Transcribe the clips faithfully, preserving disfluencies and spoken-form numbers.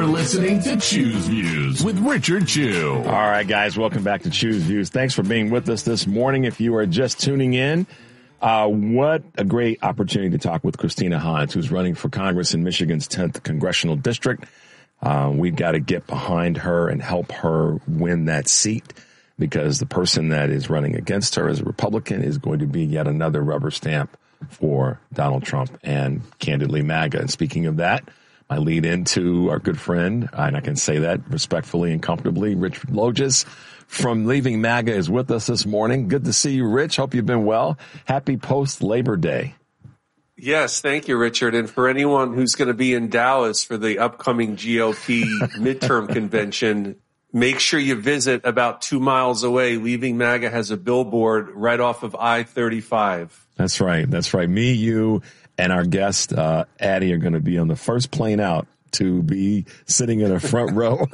listening to Choose Views with Richard Chew. All right, guys, welcome back to Choose Views. Thanks for being with us this morning. If you are just tuning in, uh, what a great opportunity to talk with Christina Hines, who's running for Congress in Michigan's tenth Congressional District. Uh, we've got to get behind her and help her win that seat, because the person that is running against her as a Republican is going to be yet another rubber stamp for Donald Trump and, candidly, MAGA. And speaking of that, I lead into our good friend, and I can say that respectfully and comfortably, Rich Logis from Leaving MAGA is with us this morning. Good to see you, Rich. Hope you've been well. Happy post-Labor Day. Yes, thank you, Richard. And for anyone who's going to be in Dallas for the upcoming G O P midterm convention, make sure you visit about two miles away. Leaving MAGA has a billboard right off of I thirty-five. That's right. That's right. Me, you, and our guest, uh, Addie, are going to be on the first plane out to be sitting in a front row.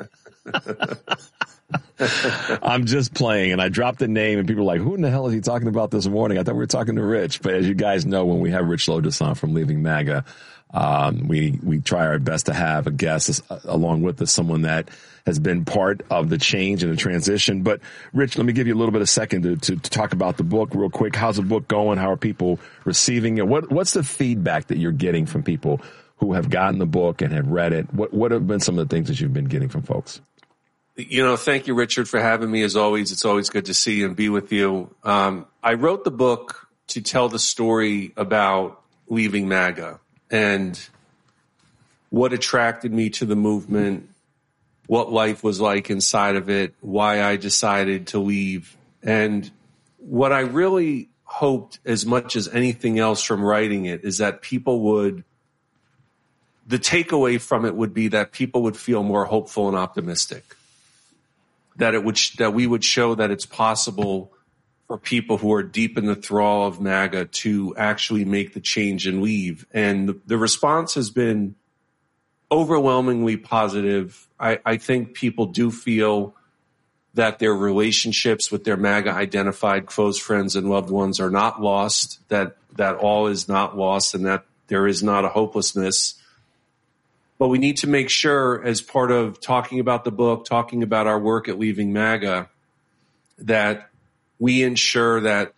I'm just playing, and I dropped the name, and people are like, who in the hell is he talking about this morning? I thought we were talking to Rich. But as you guys know, when we have Rich Logis on from Leaving MAGA, um, we, we try our best to have a guest uh, along with us, someone that has been part of the change and the transition. But Rich, let me give you a little bit of a second to, to, to talk about the book real quick. How's the book going? How are people receiving it? What, what's the feedback that you're getting from people who have gotten the book and have read it? What, what have been some of the things that you've been getting from folks? You know, thank you, Richard, for having me. As always, it's always good to see you and be with you. Um, I wrote the book to tell the story about Leaving MAGA and what attracted me to the movement, what life was like inside of it, why I decided to leave. And what I really hoped, as much as anything else from writing it, is that people would, the takeaway from it would be that people would feel more hopeful and optimistic. That it would, that we would show that it's possible for people who are deep in the thrall of MAGA to actually make the change and leave. And the, the response has been overwhelmingly positive. I, I think people do feel that their relationships with their MAGA identified close friends and loved ones are not lost, that, that all is not lost, and that there is not a hopelessness. But we need to make sure, as part of talking about the book, talking about our work at Leaving MAGA, that we ensure that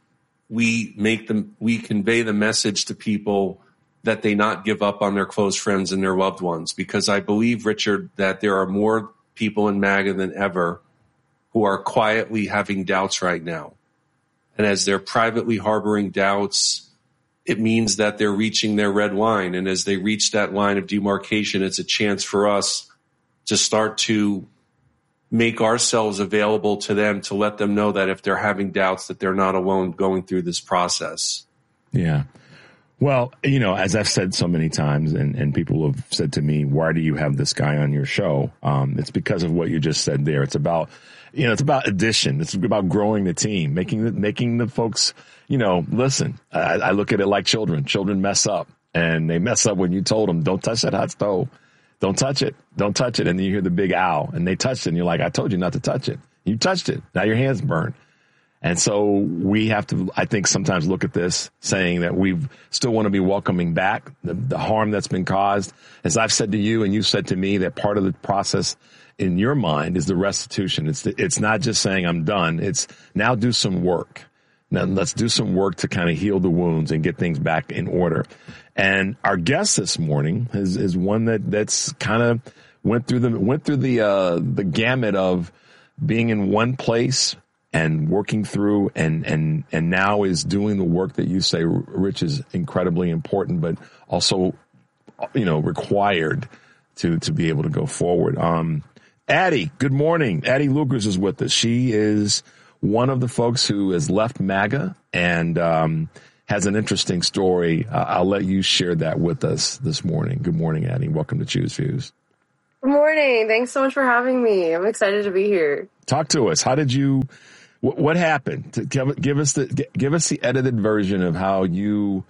we make them, we convey the message to people that they not give up on their close friends and their loved ones. Because I believe, Richard, that there are more people in MAGA than ever who are quietly having doubts right now. And as they're privately harboring doubts, it means that they're reaching their red line. And as they reach that line of demarcation, it's a chance for us to start to make ourselves available to them, to let them know that if they're having doubts, that they're not alone going through this process. Yeah. Well, you know, as I've said so many times, and, and people have said to me, why do you have this guy on your show? Um, it's because of what you just said there. It's about, you know, it's about addition. It's about growing the team, making the, making the folks, you know, listen, I, I look at it like children. Children mess up, and they mess up when you told them, don't touch that hot stove. Don't touch it. Don't touch it. And then you hear the big ow, and they touched it, and you're like, I told you not to touch it. You touched it. Now your hand's burned. And so we have to, I think, sometimes look at this saying that we still want to be welcoming back the, the harm that's been caused. As I've said to you and you've said to me, that part of the process in your mind is the restitution. It's the, it's not just saying I'm done. It's now do some work. Now let's do some work to kind of heal the wounds and get things back in order. And our guest this morning is, is one that that's kind of went through the went through the uh, the gamut of being in one place and working through and, and, and now is doing the work that you say, Rich, is incredibly important, but also, you know, required to, to be able to go forward. Um, Addie, good morning. Addie Luggers is with us. She is one of the folks who has left MAGA and, um, has an interesting story. Uh, I'll let you share that with us this morning. Good morning, Addie. Welcome to Choose Views. Good morning. Thanks so much for having me. I'm excited to be here. Talk to us. How did you, what, what happened? To give, give us the, give us the edited version of how you,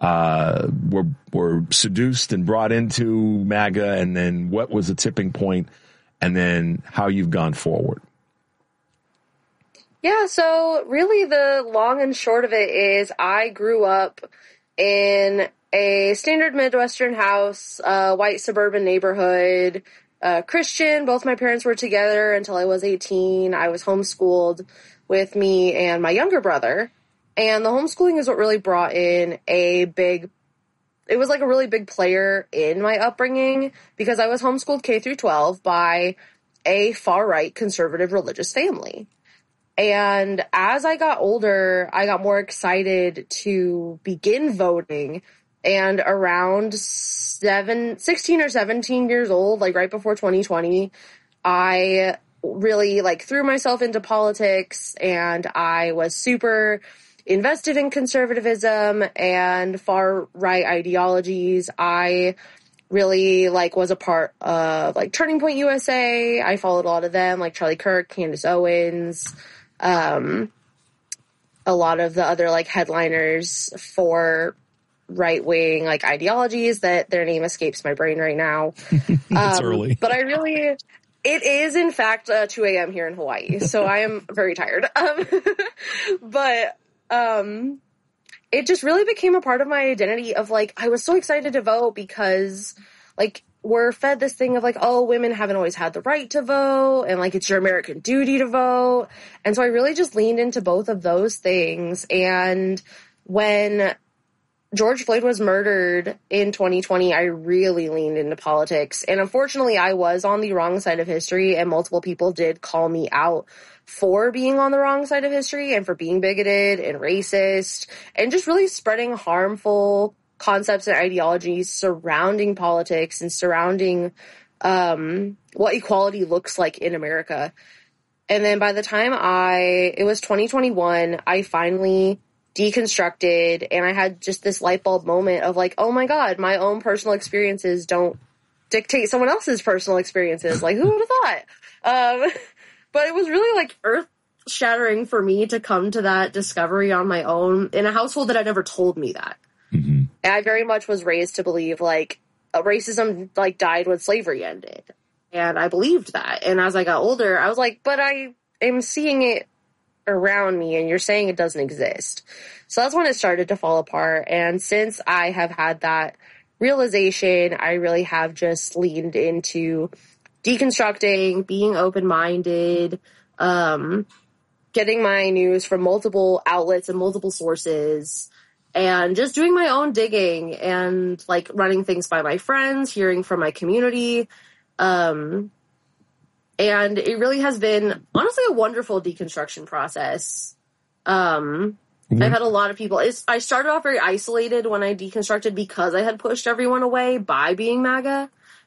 uh, were, were seduced and brought into MAGA, and then what was the tipping point, and then how you've gone forward. Yeah, so really the long and short of it is I grew up in a standard Midwestern house, uh, white suburban neighborhood, uh, Christian. Both my parents were together until I was eighteen. I was homeschooled with me and my younger brother. And the homeschooling is what really brought in a big, it was like a really big player in my upbringing because I was homeschooled K through twelve by a far-right conservative religious family. And as I got older, I got more excited to begin voting. And around seven, sixteen or seventeen years old, like right before twenty twenty, I really like threw myself into politics, and I was super invested in conservatism and far-right ideologies. I really like was a part of like Turning Point U S A. I followed a lot of them, like Charlie Kirk, Candace Owens, um, a lot of the other like headliners for right-wing like ideologies that their name escapes my brain right now. It's um, early. But I really, it is in fact uh, two a.m. here in Hawaii, so I am very tired. Um, but um, it just really became a part of my identity of like, I was so excited to vote because like we're fed this thing of like, oh, women haven't always had the right to vote and like it's your American duty to vote. And so I really just leaned into both of those things. And when George Floyd was murdered in twenty twenty, I really leaned into politics. And unfortunately, I was on the wrong side of history, and multiple people did call me out for being on the wrong side of history and for being bigoted and racist and just really spreading harmful concepts and ideologies surrounding politics and surrounding um, what equality looks like in America. And then by the time I, it was twenty twenty-one, I finally deconstructed, and I had just this light bulb moment of like, oh my God, my own personal experiences don't dictate someone else's personal experiences. Like, who would have thought? Um, but it was really like earth shattering for me to come to that discovery on my own in a household that had never told me that. Mm-hmm. And I very much was raised to believe like uh, racism like died when slavery ended. And I believed that. And as I got older, I was like, but I am seeing it around me and you're saying it doesn't exist. So that's when it started to fall apart. And since I have had that realization, I really have just leaned into deconstructing, being open-minded, um, getting my news from multiple outlets and multiple sources, and just doing my own digging and like running things by my friends, hearing from my community. Um, And it really has been, honestly, a wonderful deconstruction process. Um, mm-hmm. I've had a lot of people. It's, I started off very isolated when I deconstructed because I had pushed everyone away by being MAGA.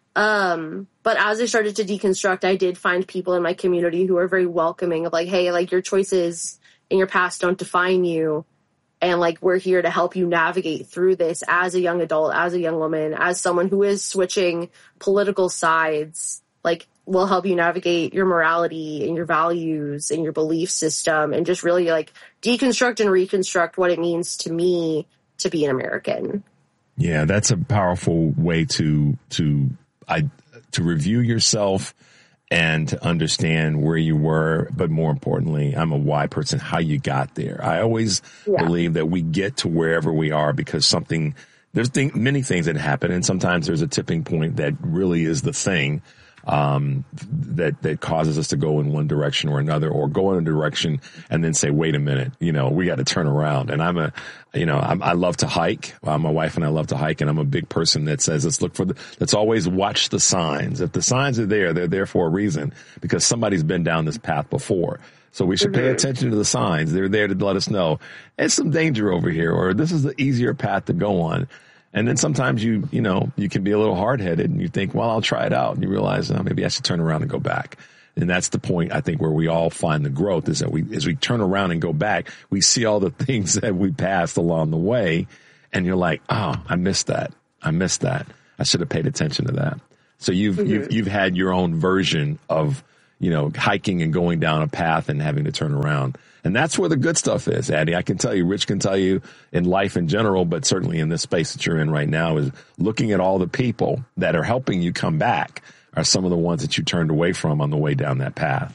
Um, but as I started to deconstruct, I did find people in my community who are very welcoming of like, hey, like your choices in your past don't define you. And like, we're here to help you navigate through this as a young adult, as a young woman, as someone who is switching political sides. Like, we'll help you navigate your morality and your values and your belief system and just really like deconstruct and reconstruct what it means to me to be an American. Yeah, that's a powerful way to to I to review yourself and to understand where you were, but more importantly, I'm a why person, how you got there. I always yeah. believe that we get to wherever we are because something there's th- many things that happen, and sometimes there's a tipping point that really is the thing. Um, that, that causes us to go in one direction or another, or go in a direction and then say, wait a minute, you know, we got to turn around. And I'm a, you know, I'm, I love to hike. Uh, my wife and I love to hike, and I'm a big person that says, let's look for the, let's always watch the signs. If the signs are there, they're there for a reason because somebody's been down this path before. So we should mm-hmm. pay attention to the signs. They're there to let us know it's some danger over here, or this is the easier path to go on. And then sometimes you, you know, you can be a little hard-headed and you think, well, I'll try it out. And you realize, oh, maybe I should turn around and go back. And that's the point, I think, where we all find the growth is that we, as we turn around and go back, we see all the things that we passed along the way. And you're like, oh, I missed that. I missed that. I should have paid attention to that. So you've, mm-hmm. you've, you've had your own version of, you know, hiking and going down a path and having to turn around. And that's where the good stuff is, Addie. I can tell you, Rich can tell you in life in general, but certainly in this space that you're in right now, is looking at all the people that are helping you come back are some of the ones that you turned away from on the way down that path.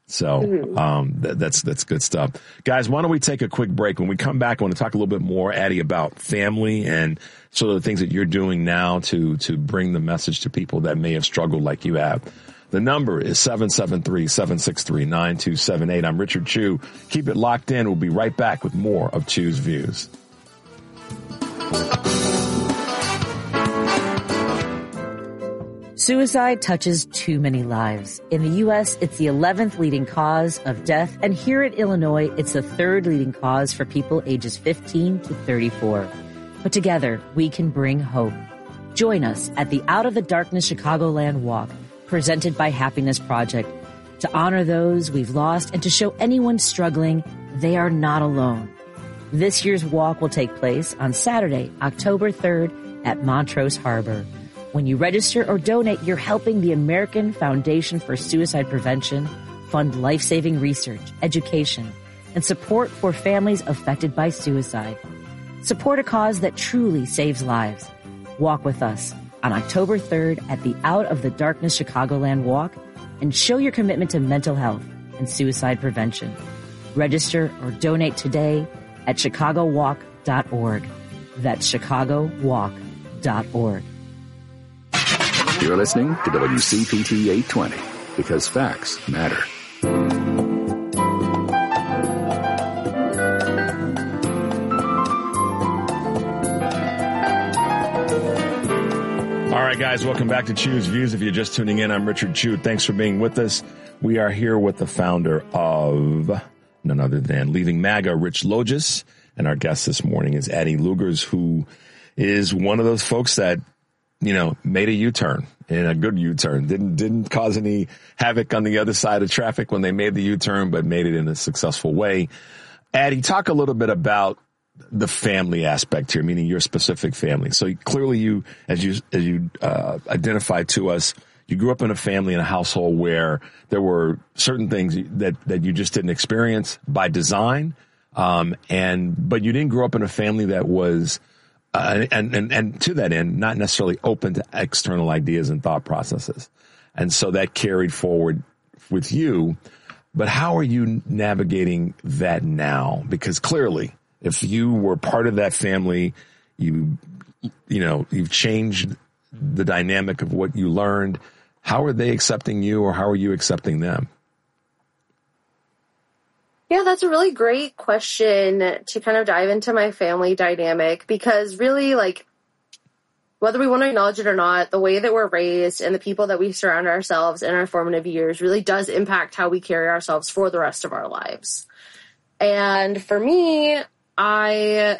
So Mm-hmm. um, that, that's that's good stuff. Guys, why don't we take a quick break? When we come back, I want to talk a little bit more, Addie, about family and sort of the things that you're doing now to to bring the message to people that may have struggled like you have. The number is seven seven three, seven six three, nine two seven eight. I'm Richard Chew. Keep it locked in. We'll be right back with more of Chew's Views. Suicide touches too many lives. In the U S, it's the eleventh leading cause of death, and here in Illinois, it's the third leading cause for people ages fifteen to thirty-four. But together, we can bring hope. Join us at the Out of the Darkness Chicagoland Walk, presented by Happiness Project, to honor those we've lost and to show anyone struggling they are not alone. This year's walk will take place on Saturday, October third at Montrose Harbor. When you register or donate, you're helping the American Foundation for Suicide Prevention fund life-saving research, education, and support for families affected by suicide. Support a cause that truly saves lives. Walk with us on October third at the Out of the Darkness Chicagoland Walk and show your commitment to mental health and suicide prevention. Register or donate today at chicago walk dot org. That's chicago walk dot org. You're listening to W C P T eight twenty because facts matter. All right, guys, welcome back to Chew's Views. If you're just tuning in, I'm Richard Chew. Thanks for being with us. We are here with the founder of none other than Leaving MAGA, Rich Logis, and our guest this morning is Addie Luggers, who is one of those folks that, you know, made a U-turn, and a good U-turn. Didn't didn't cause any havoc on the other side of traffic when they made the U-turn, but made it in a successful way. Addie, talk a little bit about the family aspect here, meaning your specific family. So clearly you, as you, as you, uh, identified to us, you grew up in a family, in a household where there were certain things that, that you just didn't experience by design. Um, and, but you didn't grow up in a family that was, uh, and, and, and to that end, not necessarily open to external ideas and thought processes. And so that carried forward with you. But how are you navigating that now? Because clearly, if you were part of that family, you, you know, you've changed the dynamic of what you learned. How are they accepting you, or how are you accepting them? Yeah, that's a really great question to kind of dive into my family dynamic, because really, like, whether we want to acknowledge it or not, the way that we're raised and the people that we surround ourselves in our formative years really does impact how we carry ourselves for the rest of our lives. And for me, I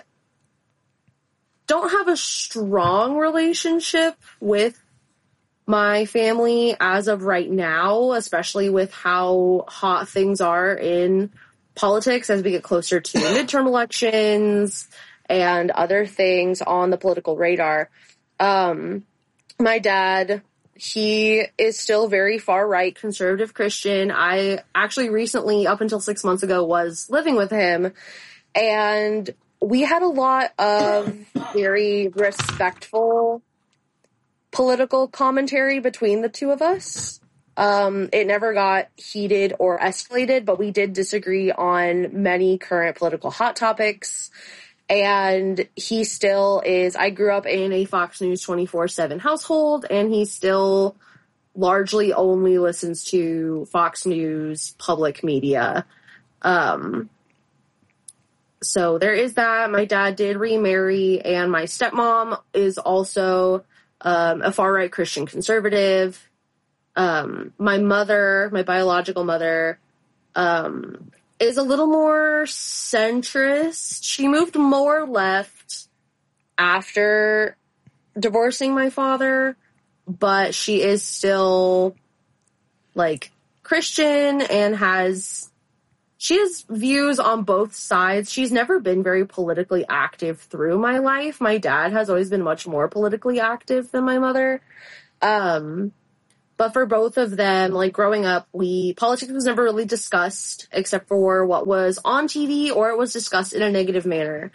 don't have a strong relationship with my family as of right now, especially with how hot things are in politics as we get closer to midterm elections and other things on the political radar. Um, my dad, he is still very far right conservative Christian. I actually recently, up until six months ago, was living with him. And we had a lot of very respectful political commentary between the two of us. Um, it never got heated or escalated, but we did disagree on many current political hot topics. And he still is, I grew up in a Fox News twenty-four seven household, and he still largely only listens to Fox News public media. Um, So there is that. My dad did remarry, and my stepmom is also um, a far-right Christian conservative. Um, my mother, my biological mother, um, is a little more centrist. She moved more left after divorcing my father, but she is still, like, Christian and has... She has views on both sides. She's never been very politically active through my life. My dad has always been much more politically active than my mother. Um, but for both of them, like growing up, we politics was never really discussed except for what was on T V, or it was discussed in a negative manner.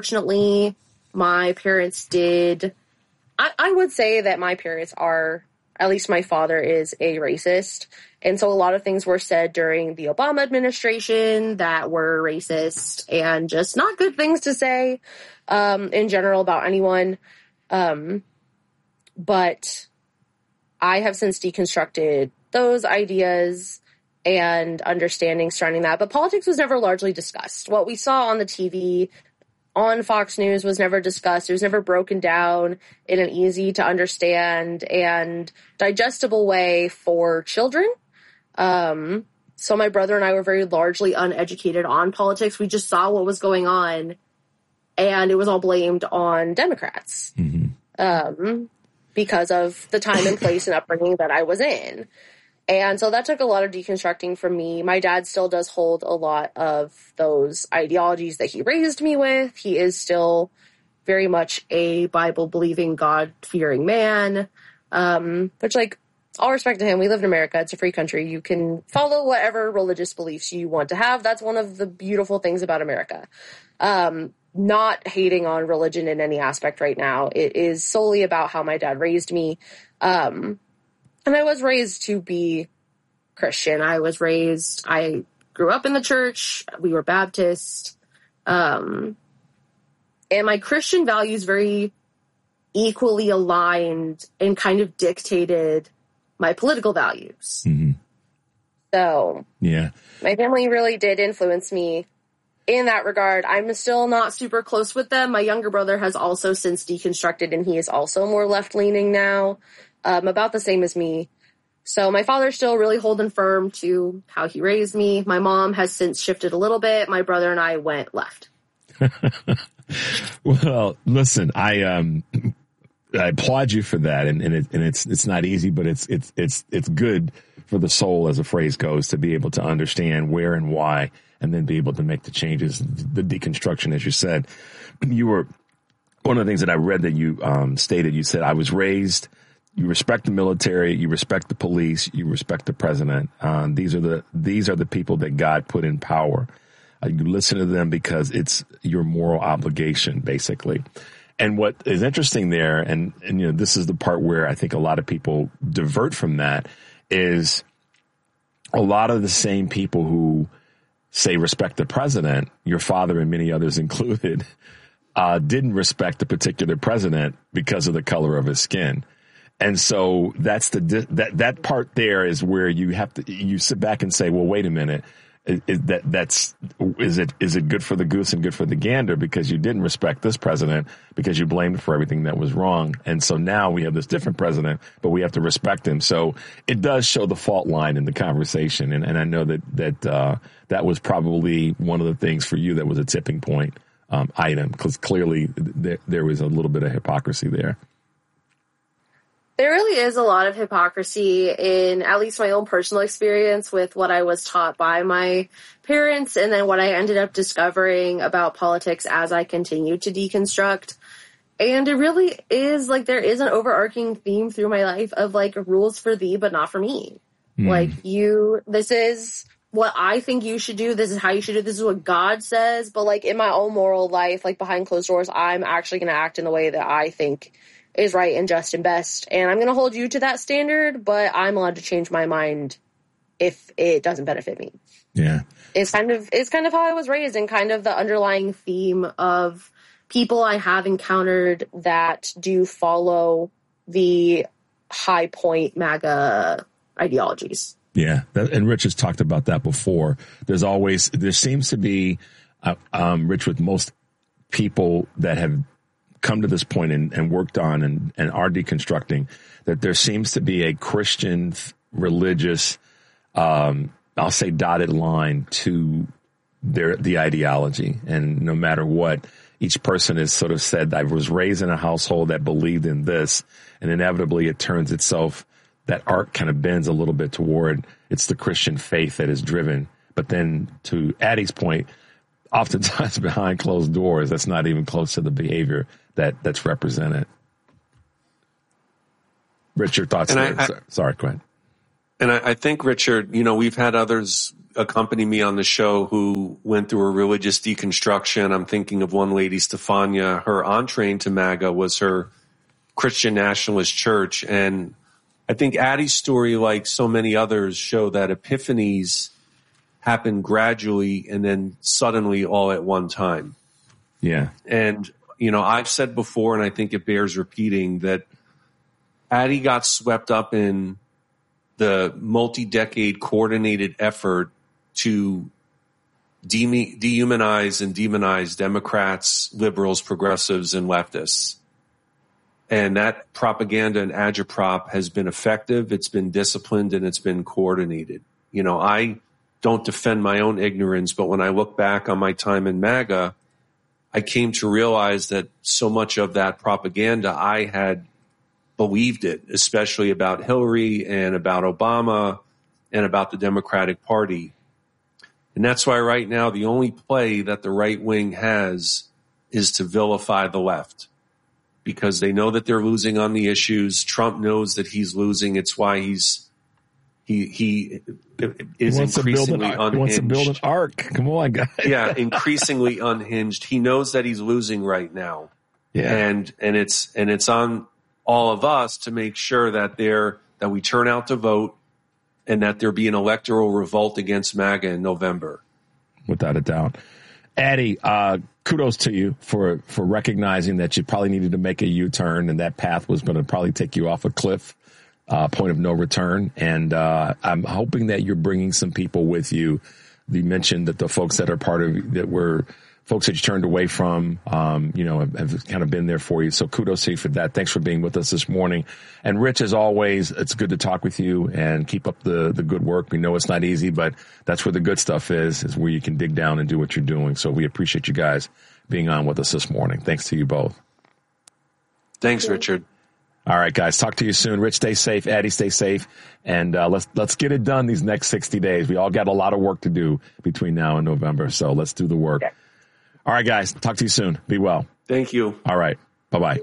Unfortunately, my parents did. I, I would say that my parents are at least my father is a racist. And so a lot of things were said during the Obama administration that were racist and just not good things to say um, in general about anyone. Um, but I have since deconstructed those ideas and understanding surrounding that. But politics was never largely discussed. What we saw on the T V, on Fox News, was never discussed. It was never broken down in an easy to understand and digestible way for children. Um, so my brother and I were very largely uneducated on politics. We just saw what was going on, and it was all blamed on Democrats. Mm-hmm. Um, because of the time and place and upbringing that I was in. And so that took a lot of deconstructing from me. My dad still does hold a lot of those ideologies that he raised me with. He is still very much a Bible-believing, God-fearing man, um, which, like, all respect to him. We live in America. It's a free country. You can follow whatever religious beliefs you want to have. That's one of the beautiful things about America. Um, not hating on religion in any aspect right now. It is solely about how my dad raised me. Um, and I was raised to be Christian. I was raised, I grew up in the church. We were Baptist. Um, and my Christian values very equally aligned and kind of dictated my political values. Mm-hmm. So yeah, my family really did influence me in that regard. I'm still not super close with them. My younger brother has also since deconstructed, and he is also more left-leaning now, um, about the same as me. So my father's still really holding firm to how he raised me. My mom has since shifted a little bit. My brother and I went left. Well, listen, I um, I applaud you for that, and and, it, and it's it's not easy, but it's it's it's it's good for the soul, as the phrase goes, to be able to understand where and why, and then be able to make the changes, the deconstruction, as you said. You were, one of the things that I read that you um, stated, you said, I was raised, you respect the military, you respect the police, you respect the president. Um, these are the, these are the people that God put in power. Uh, you listen to them because it's your moral obligation, basically. And what is interesting there, and, and, you know, this is the part where I think a lot of people divert from that, is a lot of the same people who say respect the president, your father and many others included, uh, didn't respect the particular president because of the color of his skin. And so that's the, that, that part there is where you have to, you sit back and say, well, wait a minute. Is, is that, that's, is it, is it good for the goose and good for the gander because you didn't respect this president because you blamed for everything that was wrong. And so now we have this different president, but we have to respect him. So it does show the fault line in the conversation. And, and I know that, that, uh, that was probably one of the things for you that was a tipping point, um, item, because clearly there, there was a little bit of hypocrisy there. There really is a lot of hypocrisy in at least my own personal experience with what I was taught by my parents and then what I ended up discovering about politics as I continued to deconstruct. And it really is like there is an overarching theme through my life of like rules for thee, but not for me. Mm. Like you, this is what I think you should do. This is how you should do. This is what God says. But like in my own moral life, like behind closed doors, I'm actually going to act in the way that I think is right and just and best. And I'm going to hold you to that standard, but I'm allowed to change my mind if it doesn't benefit me. Yeah. It's kind of, it's kind of how I was raised and kind of the underlying theme of people I have encountered that do follow the high point MAGA ideologies. Yeah. That, and Rich has talked about that before. There's always, there seems to be, uh, um, Rich, with most people that have come to this point and, and worked on and, and are deconstructing, that there seems to be a Christian religious, um, I'll say dotted line to their, the ideology. And no matter what, each person has sort of said, I was raised in a household that believed in this, and inevitably it turns itself, that arc kind of bends a little bit toward it's the Christian faith that is driven. But then to Addie's point, oftentimes behind closed doors, that's not even close to the behavior that that's represented. Richard, thoughts and there? I, I, Sorry, go ahead. And I, I think, Richard, you know, we've had others accompany me on the show who went through a religious deconstruction. I'm thinking of one lady, Stefania. Her entree into MAGA was her Christian Nationalist Church. And I think Addie's story, like so many others, show that epiphanies happen gradually and then suddenly all at one time. Yeah. And, you know, I've said before, and I think it bears repeating, that Addie got swept up in the multi-decade coordinated effort to de- dehumanize and demonize Democrats, liberals, progressives, and leftists. And that propaganda and agitprop has been effective, it's been disciplined, and it's been coordinated. You know, I don't defend my own ignorance, but when I look back on my time in MAGA, I came to realize that so much of that propaganda, I had believed it, especially about Hillary and about Obama and about the Democratic Party. And that's why right now the only play that the right wing has is to vilify the left, because they know that they're losing on the issues. Trump knows that he's losing. It's why he's he he is he wants increasingly to build an, unhinged. He wants to build an arc. Come on, guys. Yeah, increasingly unhinged. He knows that he's losing right now. Yeah. And and it's and it's on all of us to make sure that they're that we turn out to vote and that there be an electoral revolt against MAGA in November. Without a doubt. Addie, uh, kudos to you for, for recognizing that you probably needed to make a U-turn and that path was going to probably take you off a cliff, uh, point of no return. And uh, I'm hoping that you're bringing some people with you. You mentioned that the folks that are part of that were folks that you turned away from, um, you know, have, have kind of been there for you. So kudos to you for that. Thanks for being with us this morning. And Rich, as always, it's good to talk with you and keep up the, the good work. We know it's not easy, but that's where the good stuff is, is where you can dig down and do what you're doing. So we appreciate you guys being on with us this morning. Thanks to you both. Thanks, Richard. All right, guys, talk to you soon. Rich, stay safe. Addie, stay safe. And uh, let's let's get it done these next sixty days. We all got a lot of work to do between now and November. So let's do the work. All right, guys, talk to you soon. Be well. Thank you. All right. Bye-bye.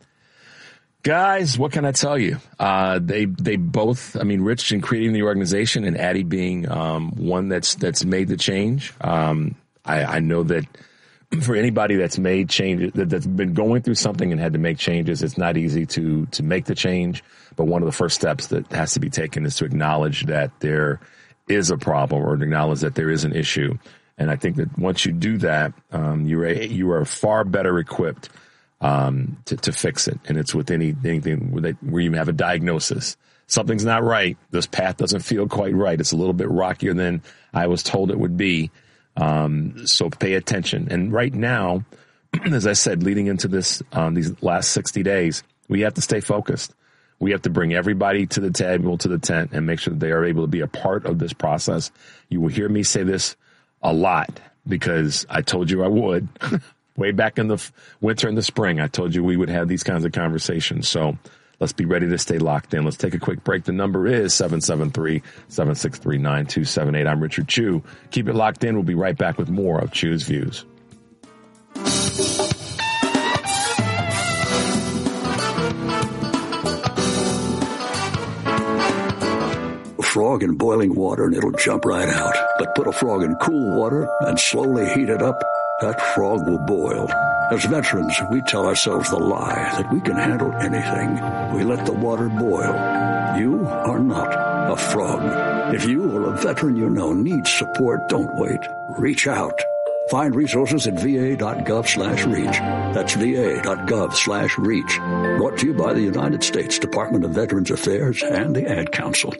Guys, what can I tell you? Uh, they they both, I mean, Rich in creating the organization and Addie being um, one that's that's made the change. Um, I, I know that for anybody that's made changes, that, that's been going through something and had to make changes, it's not easy to to make the change. But one of the first steps that has to be taken is to acknowledge that there is a problem or to acknowledge that there is an issue. And I think that once you do that, um, you're a, you are far better equipped um, to, to fix it. And it's with any anything where, they, where you have a diagnosis. Something's not right. This path doesn't feel quite right. It's a little bit rockier than I was told it would be. Um, so pay attention. And right now, as I said, leading into this um, these last sixty days, we have to stay focused. We have to bring everybody to the table, to the tent, and make sure that they are able to be a part of this process. You will hear me say this a lot because I told you I would. Way back in the f- winter and the spring, I told you we would have these kinds of conversations. So let's be ready to stay locked in. Let's take a quick break. The number is seven seven three, seven six three, nine two seven eight. I'm Richard Chew. Keep it locked in. We'll be right back with more of Chew's Views. Frog in boiling water and it'll jump right out. But put a frog in cool water and slowly heat it up, that frog will boil. As veterans, we tell ourselves the lie that we can handle anything. We let the water boil. You are not a frog. If you or a veteran you know needs support, don't wait. Reach out. Find resources at va.gov slash reach. That's va.gov slash reach. Brought to you by the United States Department of Veterans Affairs and the Ad Council.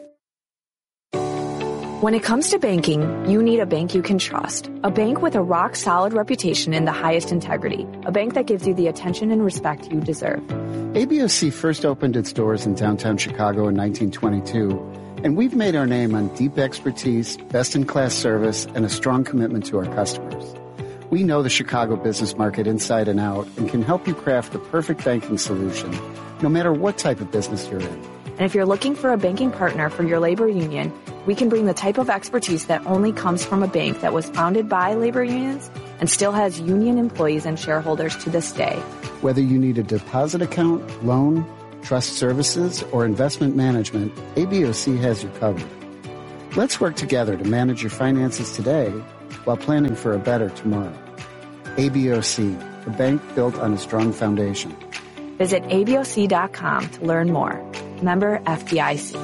When it comes to banking, you need a bank you can trust. A bank with a rock-solid reputation and the highest integrity. A bank that gives you the attention and respect you deserve. A B O C first opened its doors in downtown Chicago in nineteen twenty-two, and we've made our name on deep expertise, best-in-class service, and a strong commitment to our customers. We know the Chicago business market inside and out and can help you craft the perfect banking solution, no matter what type of business you're in. And if you're looking for a banking partner for your labor union, we can bring the type of expertise that only comes from a bank that was founded by labor unions and still has union employees and shareholders to this day. Whether you need a deposit account, loan, trust services, or investment management, A B O C has you covered. Let's work together to manage your finances today while planning for a better tomorrow. A B O C, a bank built on a strong foundation. Visit A B O C dot com to learn more. Member F D I C.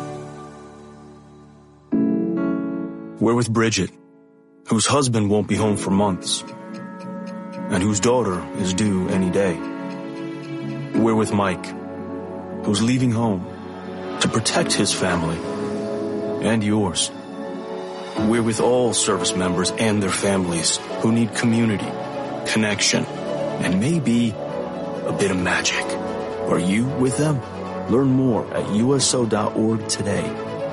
We're with Bridget, whose husband won't be home for months, and whose daughter is due any day. We're with Mike, who's leaving home to protect his family and yours. We're with all service members and their families who need community, connection, and maybe a bit of magic. Are you with them? Learn more at U S O dot org today.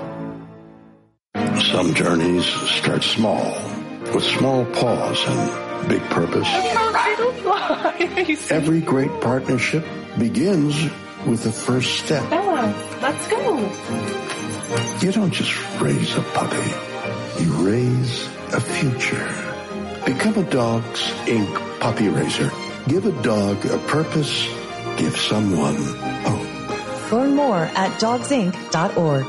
Some journeys start small, with small pause and big purpose. Every great partnership begins with the first step. Bella, let's go. You don't just raise a puppy, you raise a future. Become a Dogs Incorporated puppy raiser. Give a dog a purpose, give someone hope. Learn more at dogs inc dot org.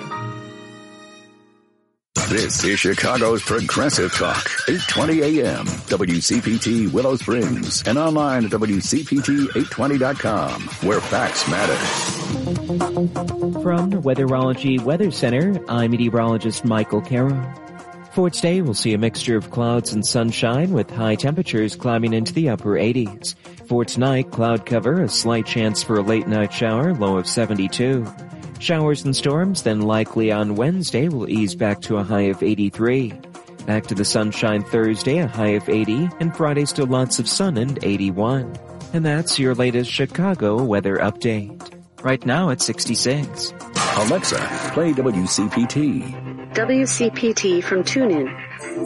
This is Chicago's Progressive Talk, eight twenty A M, W C P T Willow Springs, and online at W C P T eight twenty dot com, where facts matter. From the Weatherology Weather Center, I'm meteorologist Michael Carroll. For today, we'll see a mixture of clouds and sunshine with high temperatures climbing into the upper eighties. For tonight, cloud cover, a slight chance for a late night shower, low of seventy-two. Showers and storms then likely on Wednesday will ease back to a high of eighty-three. Back to the sunshine Thursday, a high of eighty, and Friday still lots of sun and eighty-one. And that's your latest Chicago weather update. Right now it's sixty-six. Alexa, play W C P T. W C P T from TuneIn.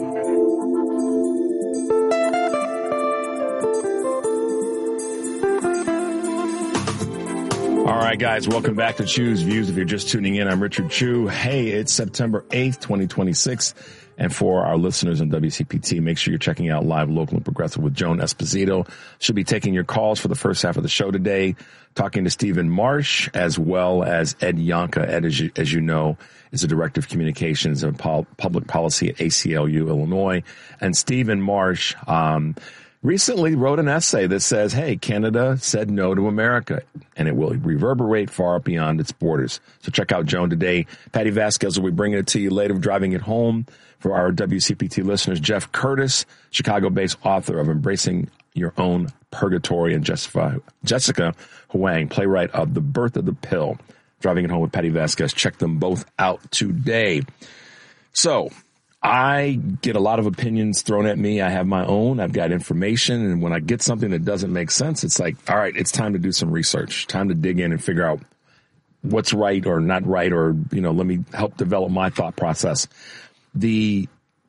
All right, guys, welcome back to Chew's Views. If you're just tuning in, I'm Richard Chew. Hey, it's September eighth, twenty twenty-six. And for our listeners on W C P T, make sure you're checking out Live, Local, and Progressive with Joan Esposito. She'll be taking your calls for the first half of the show today, talking to Stephen Marsh, as well as Ed Yonka. Ed, as you, as you know, is the Director of Communications and Pol- Public Policy at A C L U, Illinois. And Stephen Marsh um, recently wrote an essay that says, hey, Canada said no to America, and it will reverberate far beyond its borders. So check out Joan today. Patty Vasquez will be bringing it to you later, driving it home. For our W C P T listeners, Jeff Curtis, Chicago-based author of Embracing Your Own Purgatory, and Jessica, Jessica Huang, playwright of The Birth of the Pill. Driving it home with Patty Vasquez. Check them both out today. So I get a lot of opinions thrown at me. I have my own. I've got information. And when I get something that doesn't make sense, it's like, all right, it's time to do some research, time to dig in and figure out what's right or not right, or, you know, let me help develop my thought process. The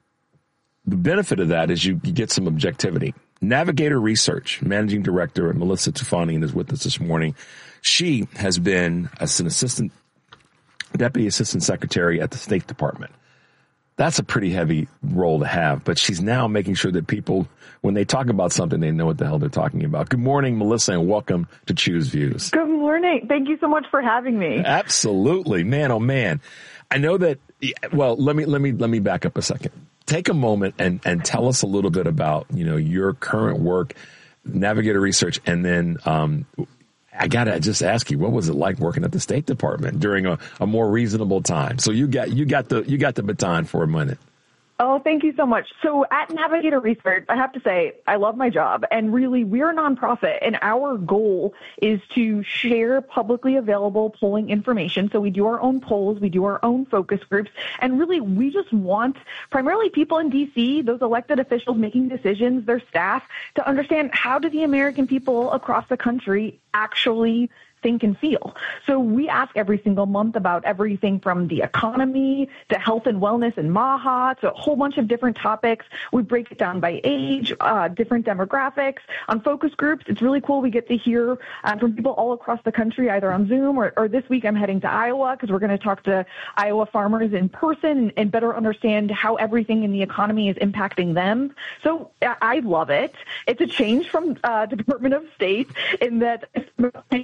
the benefit of that is you, you get some objectivity. Navigator Research, managing director Melissa Tufani is with us this morning. She has been as an assistant, deputy assistant secretary at the State Department. That's a pretty heavy role to have, but she's now making sure that people, when they talk about something, they know what the hell they're talking about. Good morning, Melissa, and welcome to Chew's Views. Good morning. Thank you so much for having me. Absolutely. Man, oh man. I know that, well, let me, let me, let me back up a second. Take a moment and, and tell us a little bit about, you know, your current work, Navigator Research, and then, um, I gotta just ask you, what was it like working at the State Department during a, a more reasonable time? So you got, you got the, you got the baton for a minute. Oh, thank you so much. So at Navigator Research, I have to say, I love my job. And really, we're a nonprofit, and our goal is to share publicly available polling information. So we do our own polls, we do our own focus groups, and really, we just want primarily people in D C, those elected officials making decisions, their staff, to understand how do the American people across the country actually think and feel. So we ask every single month about everything from the economy to health and wellness and MAHA to a whole bunch of different topics. We break it down by age, uh, different demographics. On focus groups, it's really cool. We get to hear uh, from people all across the country, either on Zoom or, or this week I'm heading to Iowa because we're going to talk to Iowa farmers in person and, and better understand how everything in the economy is impacting them. So I love it. It's a change from uh, Department of State in that ten years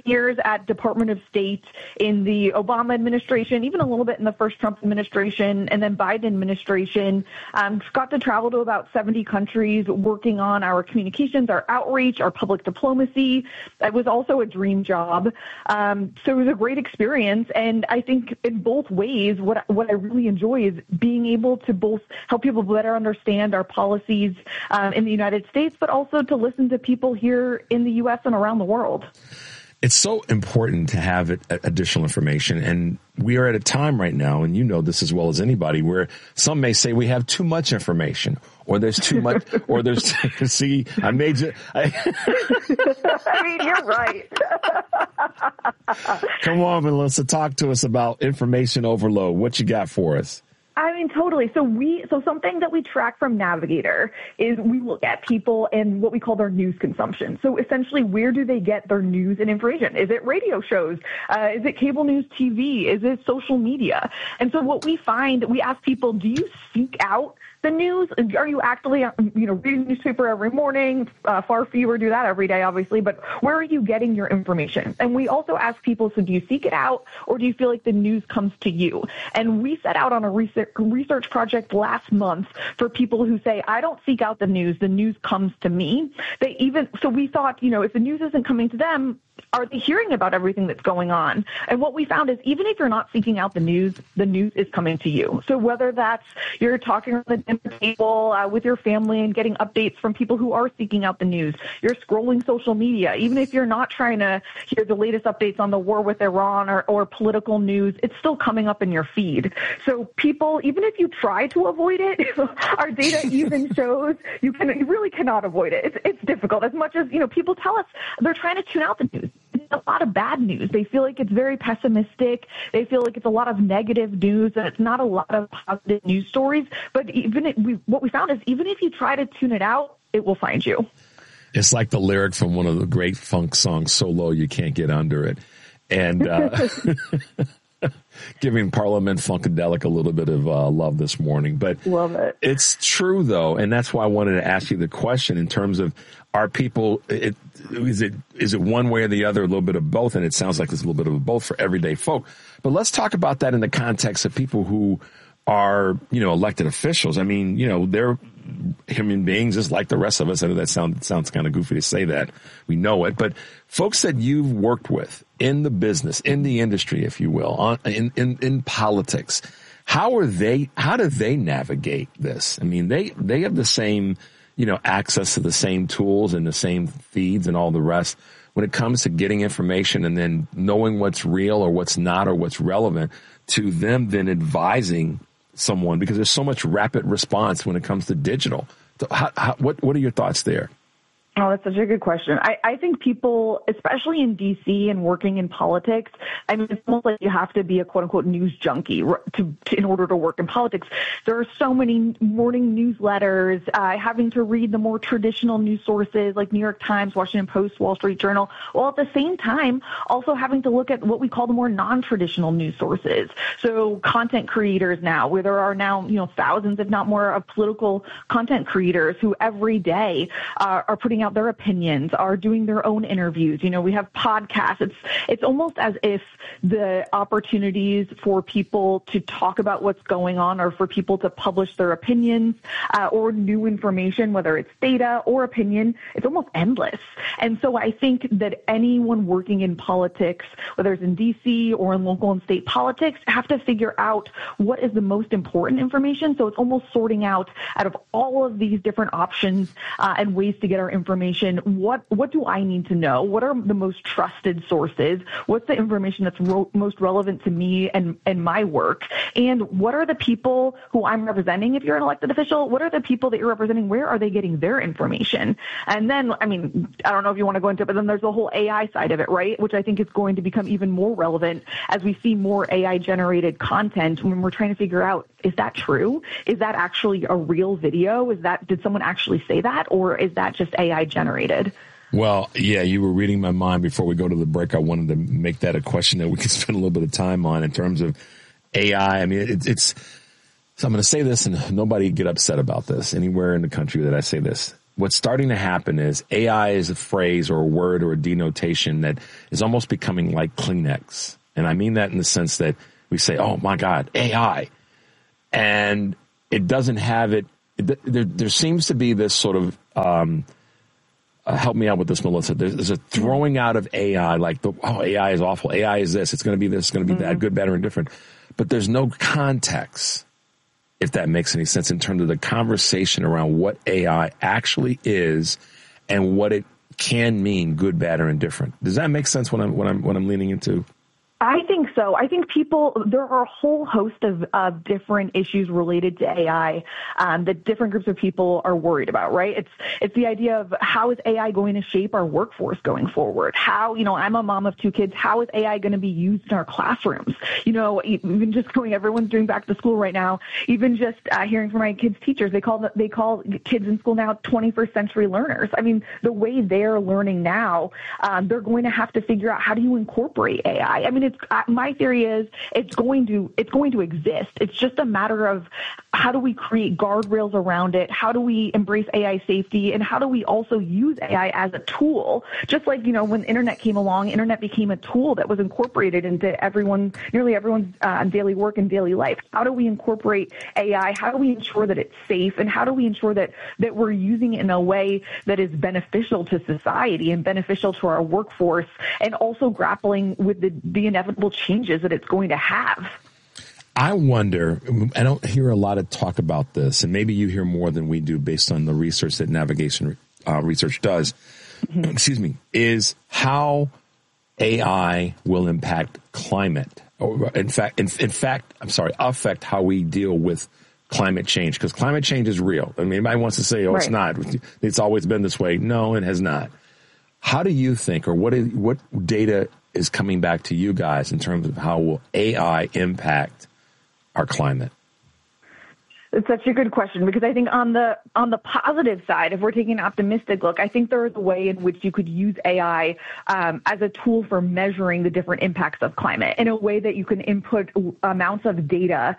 at Department of State in the Obama administration, even a little bit in the first Trump administration, and then Biden administration. Um, got to travel to about seventy countries working on our communications, our outreach, our public diplomacy. It was also a dream job. Um, so it was a great experience. And I think in both ways, what, what I really enjoy is being able to both help people better understand our policies um, in the United States, but also to listen to people here in the U S and around the world. It's so important to have it, additional information. And we are at a time right now, and you know this as well as anybody, where some may say we have too much information, or there's too much, or there's, see, I made you. I, I mean, you're right. Come on, Melissa, talk to us about information overload. What you got for us? I mean, totally. So we, so something that we track from Navigator is we look at people and what we call their news consumption. So essentially, where do they get their news and information? Is it radio shows? Uh, is it cable news T V? Is it social media? And so what we find, we ask people, do you seek out the news? Are you actively, you know, reading the newspaper every morning? Uh, far fewer do that every day, obviously, but where are you getting your information? And we also ask people, so do you seek it out, or do you feel like the news comes to you? And we set out on a research, research project last month for people who say, I don't seek out the news, the news comes to me. They even, so we thought, you know, if the news isn't coming to them, are they hearing about everything that's going on? And what we found is even if you're not seeking out the news, the news is coming to you. So whether that's you're talking around the dinner table uh, with your family and getting updates from people who are seeking out the news, you're scrolling social media, even if you're not trying to hear the latest updates on the war with Iran or, or political news, it's still coming up in your feed. So people, even if you try to avoid it, our data even shows you can you really cannot avoid it. It's, it's difficult. As much as, you know, people tell us they're trying to tune out the news. It's a lot of bad news. They feel like it's very pessimistic. They feel like it's a lot of negative news, and it's not a lot of positive news stories. But even it, we, what we found is even if you try to tune it out, it will find you. It's like the lyric from one of the great funk songs, "So Low You Can't Get Under It," and uh, giving Parliament Funkadelic a little bit of uh, love this morning. But love it. It's true though, and that's why I wanted to ask you the question in terms of. Are people, it, is it is it one way or the other, a little bit of both? And it sounds like it's a little bit of both for everyday folk. But let's talk about that in the context of people who are, you know, elected officials. I mean, you know, they're human beings just like the rest of us. I know that sound, sounds kind of goofy to say that. We know it. But folks that you've worked with in the business, in the industry, if you will, on, in, in, in politics, how are they, how do they navigate this? I mean, they, they have the same you know, access to the same tools and the same feeds and all the rest when it comes to getting information and then knowing what's real or what's not or what's relevant to them then advising someone because there's so much rapid response when it comes to digital. So how, how, what, what are your thoughts there? Oh, that's such a good question. I, I think people, especially in D C and working in politics, I mean, it's almost like you have to be a quote-unquote news junkie to, to in order to work in politics. There are so many morning newsletters, uh, having to read the more traditional news sources like New York Times, Washington Post, Wall Street Journal, while at the same time also having to look at what we call the more non-traditional news sources. So content creators now, where there are now, you know, thousands, if not more, of political content creators who every day uh, are putting out their opinions, are doing their own interviews. You know, we have podcasts. It's it's almost as if the opportunities for people to talk about what's going on or for people to publish their opinions uh, or new information, whether it's data or opinion, it's almost endless. And so I think that anyone working in politics, whether it's in D C or in local and state politics, have to figure out what is the most important information. So it's almost sorting out out of all of these different options uh, and ways to get our information. What what do I need to know? What are the most trusted sources? What's the information that's ro- most relevant to me and, and my work? And what are the people who I'm representing if you're an elected official? What are the people that you're representing? Where are they getting their information? And then, I mean, I don't know if you want to go into it, but then there's the whole A I side of it, right? Which I think is going to become even more relevant as we see more A I-generated content when we're trying to figure out, is that true? Is that actually a real video? Is that, did someone actually say that? Or is that just A I generated? Well, yeah, you were reading my mind before we go to the break. I wanted to make that a question that we could spend a little bit of time on in terms of A I. I mean, it, it's, so I'm going to say this and nobody get upset about this anywhere in the country that I say this. what's starting to happen is A I is a phrase or a word or a denotation that is almost becoming like Kleenex. And I mean that in the sense that we say, oh my God, A I. And it doesn't have it. it there, there seems to be this sort of, um, uh, help me out with this, Melissa. There's, there's a throwing out of A I, like, the, oh, A I is awful. A I is this. It's going to be this. It's going to be mm-hmm. that, good, better, and different. But there's no context, if that makes any sense, in terms of the conversation around what A I actually is and what it can mean, good, bad, or indifferent. Does that make sense what I'm, what I'm, what I'm leaning into? I think so. I think people, there are a whole host of, of different issues related to A I um, that different groups of people are worried about, right? It's it's the idea of how is A I going to shape our workforce going forward? How, you know, I'm a mom of two kids. How is A I going to be used in our classrooms? You know, even just going, everyone's doing back to school right now. Even just uh, hearing from my kids' teachers, they call they call kids in school now twenty-first century learners. I mean, the way they're learning now, um, they're going to have to figure out how do you incorporate A I. I mean, it's uh, my theory is it's going to it's going to exist. It's just a matter of how do we create guardrails around it? How do we embrace A I safety? And how do we also use A I as a tool? Just like, you know, when internet came along, internet became a tool that was incorporated into everyone, nearly everyone's uh, daily work and daily life. How do we incorporate A I? How do we ensure that it's safe? And how do we ensure that, that we're using it in a way that is beneficial to society and beneficial to our workforce, and also grappling with the, the inevitable changes that it's going to have? I wonder, I don't hear a lot of talk about this, and maybe you hear more than we do based on the research that Navigation uh, Research does, mm-hmm. excuse me, is how A I will impact climate. Or in fact, in, in fact, I'm sorry, affect how we deal with climate change, because climate change is real. I mean, anybody wants to say, oh, right. It's not. It's always been this way. No, it has not. How do you think, or what is, what data is coming back to you guys in terms of how will A I impact our climate? It's such a good question, because I think on the on the positive side, if we're taking an optimistic look, I think there is a way in which you could use A I um, as a tool for measuring the different impacts of climate in a way that you can input amounts of data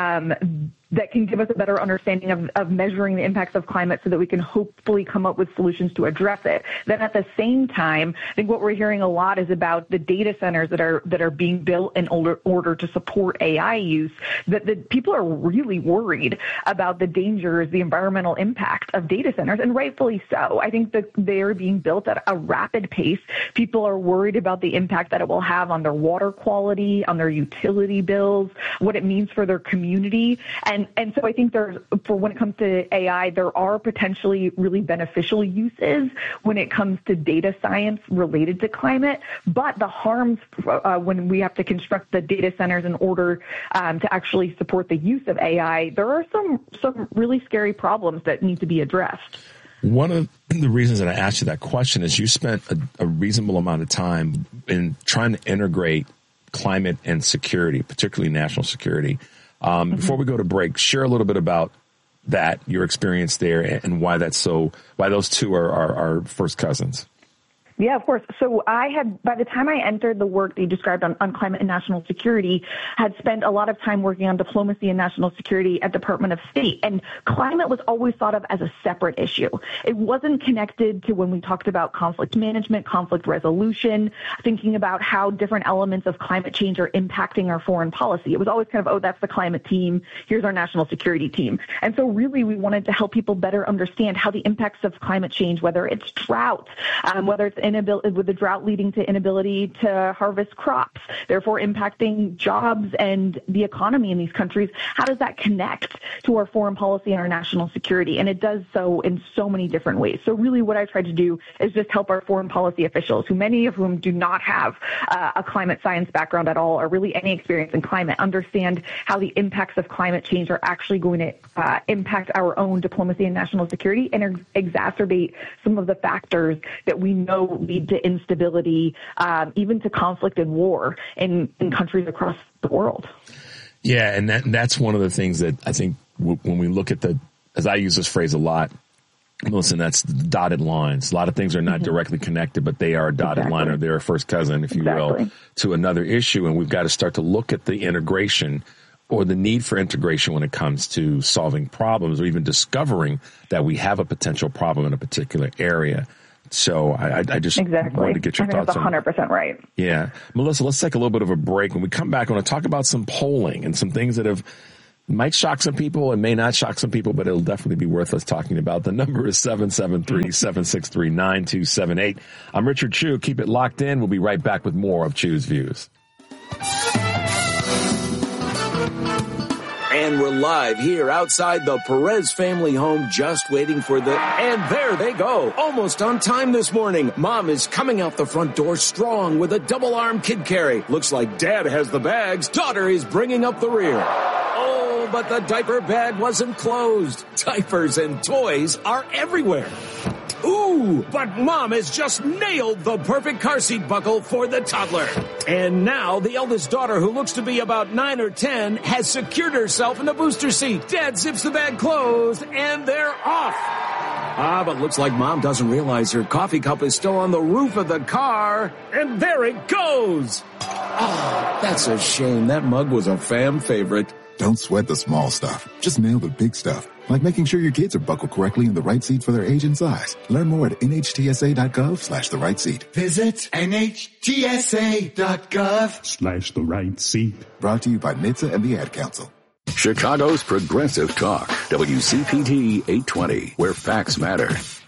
um, that can give us a better understanding of, of measuring the impacts of climate so that we can hopefully come up with solutions to address it. Then at the same time, I think what we're hearing a lot is about the data centers that are that are being built in order, order to support A I use, that the people are really worried about the dangers, the environmental impact of data centers, and rightfully so. I think that they are being built at a rapid pace. People are worried about the impact that it will have on their water quality, on their utility bills, what it means for their community. And And so I think there's, for when it comes to A I, there are potentially really beneficial uses when it comes to data science related to climate. But the harms uh, when we have to construct the data centers in order um, to actually support the use of A I, there are some some really scary problems that need to be addressed. One of the reasons that I asked you that question is you spent a, a reasonable amount of time in trying to integrate climate and security, particularly national security. Um, mm-hmm. Before we go to break, share a little bit about that, your experience there, and why that's so, why those two are, are, are first cousins. Yeah, of course. So I had, by the time I entered the work that you described on, on climate and national security, had spent a lot of time working on diplomacy and national security at Department of State. And climate was always thought of as a separate issue. It wasn't connected to when we talked about conflict management, conflict resolution, thinking about how different elements of climate change are impacting our foreign policy. It was always kind of, oh, that's the climate team. Here's our national security team. And so really we wanted to help people better understand how the impacts of climate change, whether it's drought, um, whether it's inability, with the drought leading to inability to harvest crops, therefore impacting jobs and the economy in these countries. How does that connect to our foreign policy and our national security? And it does so in so many different ways. So really what I tried to do is just help our foreign policy officials, who many of whom do not have uh, a climate science background at all, or really any experience in climate, understand how the impacts of climate change are actually going to uh, impact our own diplomacy and national security, and exacerbate some of the factors that we know lead to instability, um, even to conflict and war in, in countries across the world. Yeah, and that, that's one of the things that I think w- when we look at the, as I use this phrase a lot, listen, that's dotted lines. A lot of things are not mm-hmm. directly connected, but they are a dotted exactly. line, or they're a first cousin, if you exactly. will, to another issue. And we've got to start to look at the integration or the need for integration when it comes to solving problems or even discovering that we have a potential problem in a particular area. So I, I just exactly. wanted to get your I think thoughts that's on one hundred percent right. Yeah. Melissa, let's take a little bit of a break. When we come back, I want to talk about some polling and some things that have might shock some people and may not shock some people, but it'll definitely be worth us talking about. The number is seven seven three, seven six three, nine two seven eight. I'm Richard Chew. Keep it locked in. We'll be right back with more of Chew's Views. And we're live here outside the Perez family home, just waiting for the, and there they go. Almost on time this morning. Mom is coming out the front door strong with a double arm kid carry. Looks like dad has the bags. Daughter is bringing up the rear. Oh, but the diaper bag wasn't closed. Diapers and toys are everywhere. Ooh, but Mom has just nailed the perfect car seat buckle for the toddler. And now the eldest daughter, who looks to be about nine or ten, has secured herself in the booster seat. Dad zips the bag closed, and they're off. Ah, but looks like Mom doesn't realize her coffee cup is still on the roof of the car. And there it goes. Oh, that's a shame. That mug was a fam favorite. Don't sweat the small stuff. Just nail the big stuff. Like making sure your kids are buckled correctly in the right seat for their age and size. Learn more at nhtsa.gov slash the right seat. Visit nhtsa.gov Slash the right seat. Brought to you by N H T S A and the Ad Council. Chicago's Progressive Talk, W C P T eight twenty, where facts matter.